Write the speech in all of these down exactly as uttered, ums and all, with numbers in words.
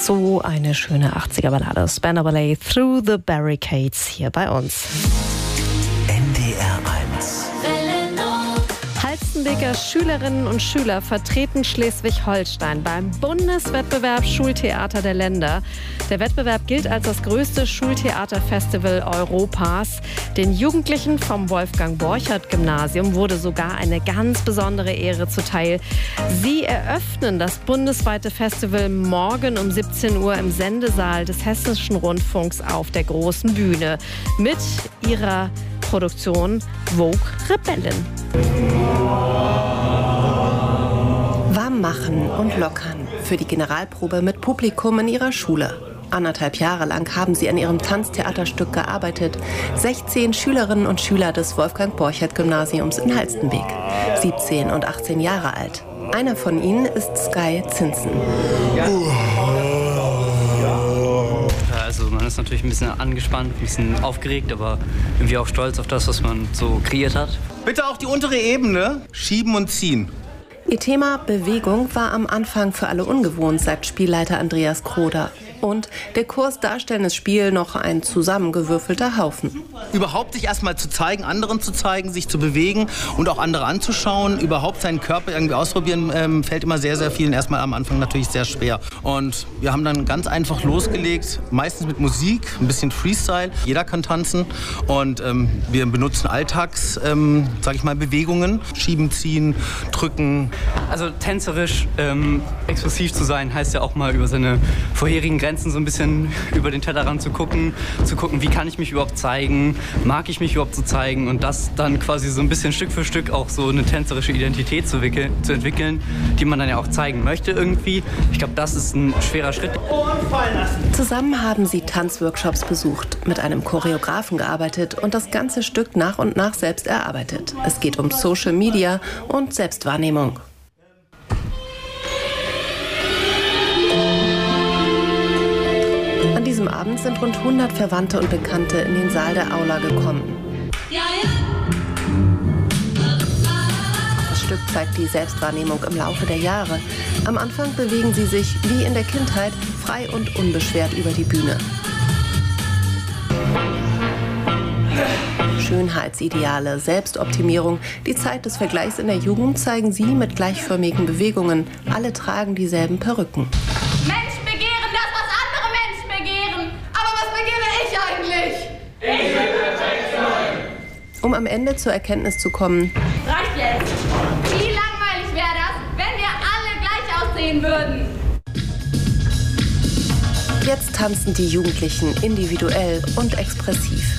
So eine schöne achtziger-Ballade. Spandau Ballet, Through the Barricades, hier bei uns. N D R eins. Halstenbeker Schülerinnen und Schüler vertreten Schleswig-Holstein beim Bundeswettbewerb Schultheater der Länder. Der Wettbewerb gilt als das größte Schultheaterfestival Europas. Den Jugendlichen vom Wolfgang-Borchert-Gymnasium wurde sogar eine ganz besondere Ehre zuteil. Sie eröffnen das bundesweite Festival morgen um siebzehn Uhr im Sendesaal des Hessischen Rundfunks auf der großen Bühne mit ihrer Produktion Vogue Rebellen. Warm machen und lockern für die Generalprobe mit Publikum in ihrer Schule. Anderthalb Jahre lang haben sie an ihrem Tanztheaterstück gearbeitet. sechzehn Schülerinnen und Schüler des Wolfgang-Borchert-Gymnasiums in Halstenbeck, siebzehn und achtzehn Jahre alt. Einer von ihnen ist Sky Zinsen. Also man ist natürlich ein bisschen angespannt, ein bisschen aufgeregt, aber irgendwie auch stolz auf das, was man so kreiert hat. Bitte auch die untere Ebene schieben und ziehen. Ihr Thema Bewegung war am Anfang für alle ungewohnt, sagt Spielleiter Andreas Kroder. Und der Kurs Darstellendes Spiel noch ein zusammengewürfelter Haufen. Überhaupt sich erstmal zu zeigen, anderen zu zeigen, sich zu bewegen und auch andere anzuschauen, überhaupt seinen Körper irgendwie ausprobieren, ähm, fällt immer sehr, sehr vielen erstmal am Anfang natürlich sehr schwer. Und wir haben dann ganz einfach losgelegt, meistens mit Musik, ein bisschen Freestyle. Jeder kann tanzen und ähm, wir benutzen Alltags, ähm, sag ich mal, Bewegungen, schieben, ziehen, drücken. Also tänzerisch ähm, expressiv zu sein, heißt ja auch mal über seine vorherigen Grenzen so ein bisschen über den Tellerrand zu gucken, zu gucken, wie kann ich mich überhaupt zeigen, mag ich mich überhaupt so zeigen und das dann quasi so ein bisschen Stück für Stück auch so eine tänzerische Identität zu, wickeln, zu entwickeln, die man dann ja auch zeigen möchte irgendwie. Ich glaube, das ist ein schwerer Schritt. Und fallen lassen. Zusammen haben sie Tanzworkshops besucht, mit einem Choreografen gearbeitet und das ganze Stück nach und nach selbst erarbeitet. Es geht um Social Media und Selbstwahrnehmung. An diesem Abend sind rund hundert Verwandte und Bekannte in den Saal der Aula gekommen. Das Stück zeigt die Selbstwahrnehmung im Laufe der Jahre. Am Anfang bewegen sie sich, wie in der Kindheit, frei und unbeschwert über die Bühne. Schönheitsideale, Selbstoptimierung, die Zeit des Vergleichs in der Jugend zeigen sie mit gleichförmigen Bewegungen. Alle tragen dieselben Perücken. Menschen begehren das, was andere Menschen begehren. Aber was begehre ich eigentlich? Ich will perfekt sein. Um am Ende zur Erkenntnis zu kommen: Reicht jetzt. Wie langweilig wäre das, wenn wir alle gleich aussehen würden? Jetzt tanzen die Jugendlichen individuell und expressiv.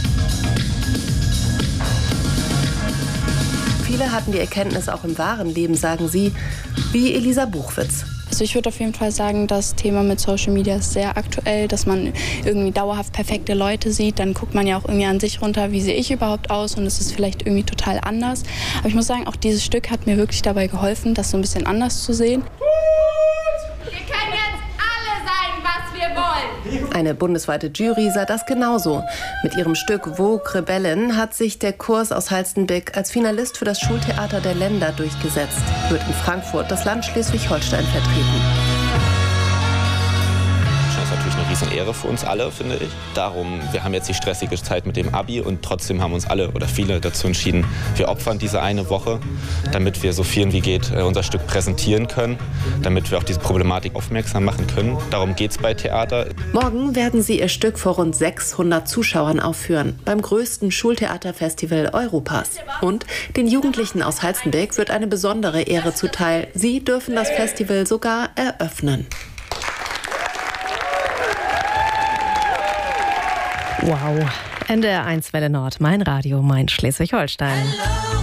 Viele hatten die Erkenntnis auch im wahren Leben, sagen sie, wie Elisa Buchwitz. Also ich würde auf jeden Fall sagen, das Thema mit Social Media ist sehr aktuell, dass man irgendwie dauerhaft perfekte Leute sieht. Dann guckt man ja auch irgendwie an sich runter, wie sehe ich überhaupt aus, und es ist vielleicht irgendwie total anders. Aber ich muss sagen, auch dieses Stück hat mir wirklich dabei geholfen, das so ein bisschen anders zu sehen. Wir können jetzt alle sein, was wir wollen. Eine bundesweite Jury sah das genauso. Mit ihrem Stück Vogue Rebellen hat sich der Kurs aus Halstenbeck als Finalist für das Schultheater der Länder durchgesetzt, wird in Frankfurt das Land Schleswig-Holstein vertreten. Das ist natürlich eine Riesenehre für uns alle, finde ich. Darum, wir haben jetzt die stressige Zeit mit dem Abi und trotzdem haben uns alle oder viele dazu entschieden, wir opfern diese eine Woche, damit wir so vielen wie geht unser Stück präsentieren können, damit wir auf diese Problematik aufmerksam machen können. Darum geht es bei Theater. Morgen werden sie ihr Stück vor rund sechshundert Zuschauern aufführen, beim größten Schultheaterfestival Europas. Und den Jugendlichen aus Halstenbeck wird eine besondere Ehre zuteil. Sie dürfen das Festival sogar eröffnen. Wow. N D R eins Welle Nord, mein Radio, mein Schleswig-Holstein.